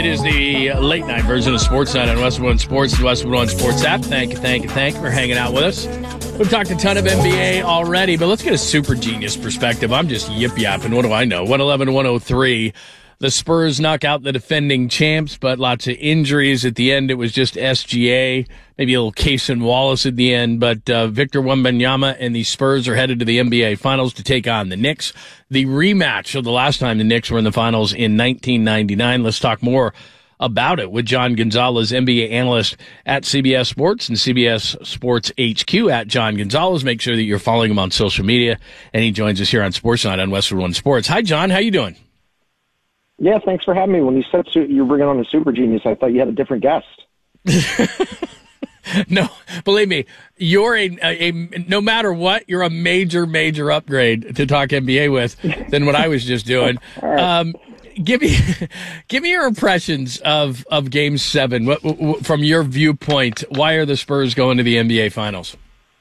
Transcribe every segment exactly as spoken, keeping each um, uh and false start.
It is the late night version of Sports Night on Westwood One Sports, the Westwood One Sports app. Thank you, thank you, thank you for hanging out with us. We've talked a ton of N B A already, but let's get a super genius perspective. I'm just yip-yapping. What do I know? one eleven to one oh three. The Spurs knock out the defending champs, but lots of injuries at the end. It was just S G A, maybe a little Cason Wallace at the end, but uh, Victor Wembanyama and the Spurs are headed to the N B A Finals to take on the Knicks. The rematch of the last time the Knicks were in the Finals in nineteen ninety-nine. Let's talk more about it with John Gonzalez, N B A analyst at C B S Sports and C B S Sports H Q at John Gonzalez. Make sure that you're following him on social media, and he joins us here on Sports Night on Westwood One Sports. Hi, John. How you doing? Yeah, thanks for having me. When you said su- you were bringing on a super genius, I thought you had a different guest. No, believe me, you're a, a, a no matter what, you're a major, major upgrade to talk N B A with than what I was just doing. Right. Um, give me, give me your impressions of of Game Seven. What, what, from your viewpoint, why are the Spurs going to the N B A Finals?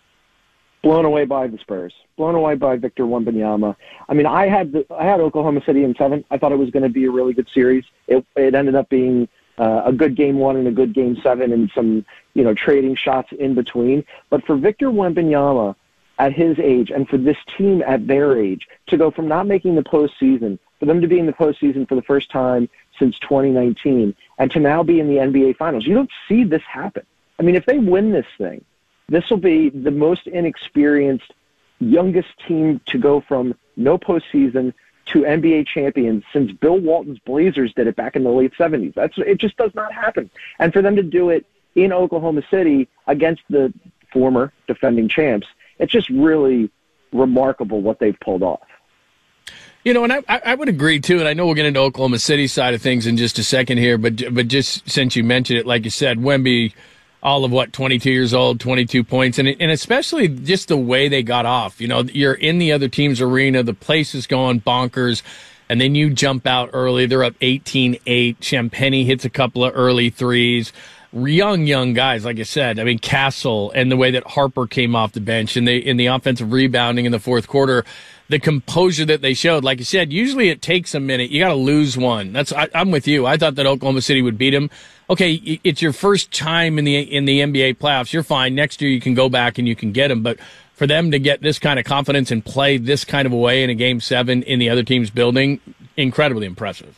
Blown away by the Spurs. Blown away by Victor Wembanyama. I mean, I had the, I had Oklahoma City in seven. I thought it was going to be a really good series. It it ended up being uh, a good game one and a good game seven, and some you know trading shots in between. But for Victor Wembanyama at his age, and for this team at their age, to go from not making the postseason, for them to be in the postseason for the first time since twenty nineteen, and to now be in the N B A Finals, you don't see this happen. I mean, if they win this thing, this will be the most inexperienced, youngest team to go from no postseason to N B A champions since Bill Walton's Blazers did it back in the late seventies. That's it just does not happen. And for them to do it in Oklahoma City against the former defending champs, it's just really remarkable what they've pulled off. You know, and I, I would agree, too, and I know we'll get into Oklahoma City side of things in just a second here, but but just since you mentioned it, like you said, Wemby, all of what, twenty-two years old, twenty-two points, and and especially just the way they got off. You know, you're in the other team's arena, the place is going bonkers, and then you jump out early. They're up eighteen eight. Champagnie hits a couple of early threes. Young, young guys, like I said. I mean, Castle and the way that Harper came off the bench and they in the offensive rebounding in the fourth quarter, the composure that they showed. Like you said, usually it takes a minute. You got to lose one. That's I, I'm with you. I thought that Oklahoma City would beat them. Okay, it's your first time in the in the N B A playoffs. You're fine. Next year you can go back and you can get them. But for them to get this kind of confidence and play this kind of a way in a game seven in the other team's building, incredibly impressive.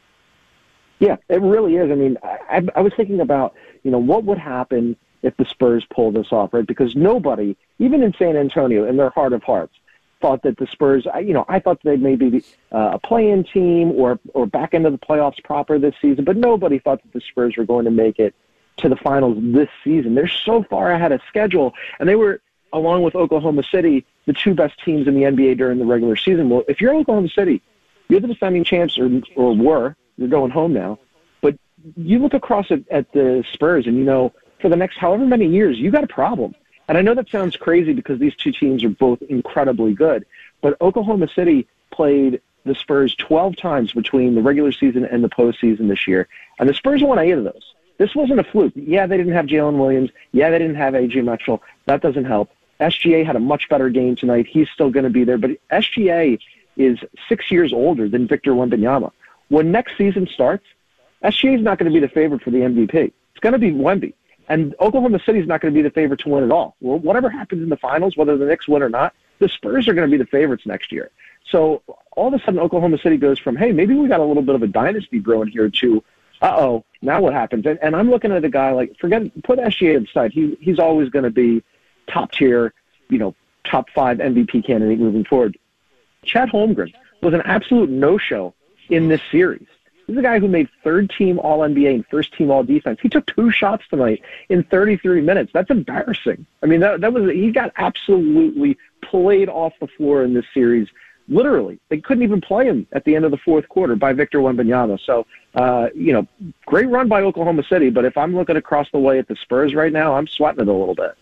Yeah, it really is. I mean, I, I was thinking about, you know, what would happen if the Spurs pulled this off, right? Because nobody, even in San Antonio, in their heart of hearts, thought that the Spurs, you know, I thought they'd maybe uh, a play-in team or or back into the playoffs proper this season, but nobody thought that the Spurs were going to make it to the finals this season. They're so far ahead of schedule, and they were, along with Oklahoma City, the two best teams in the N B A during the regular season. Well, if you're Oklahoma City, you're the defending champs, or, or were, you're going home now, but you look across at, at the Spurs and, you know, for the next however many years, you got a problem. And I know that sounds crazy because these two teams are both incredibly good, but Oklahoma City played the Spurs twelve times between the regular season and the postseason this year, and the Spurs won eight of those. This wasn't a fluke. Yeah, they didn't have Jalen Williams. Yeah, they didn't have A J Mitchell. That doesn't help. S G A had a much better game tonight. He's still going to be there, but S G A is six years older than Victor Wembanyama. When next season starts, S G A is not going to be the favorite for the M V P. It's going to be Wemby. And Oklahoma City is not going to be the favorite to win at all. Well, whatever happens in the finals, whether the Knicks win or not, the Spurs are going to be the favorites next year. So all of a sudden, Oklahoma City goes from, hey, maybe we got a little bit of a dynasty brewing here, to, uh-oh, now what happens? And, and I'm looking at a guy like, forget, put S G A aside. He, he's always going to be top tier, you know, top five M V P candidate moving forward. Chet Holmgren was an absolute no-show in this series. This is a guy who made third-team All N B A and first-team All-Defense. He took two shots tonight in thirty-three minutes. That's embarrassing. I mean, that, that was he got absolutely played off the floor in this series. Literally, they couldn't even play him at the end of the fourth quarter by Victor Wembanyama. So, uh, you know, great run by Oklahoma City. But if I'm looking across the way at the Spurs right now, I'm sweating it a little bit.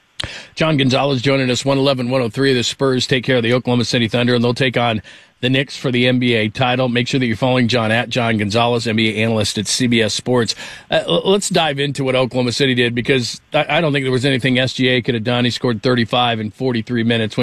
John Gonzalez joining us, one eleven one oh three. The Spurs take care of the Oklahoma City Thunder, and they'll take on the Knicks for the N B A title. Make sure that you're following John at John Gonzalez, N B A analyst at C B S Sports. Uh, let's dive into what Oklahoma City did, because I, I don't think there was anything S G A could have done. He scored thirty-five in forty-three minutes.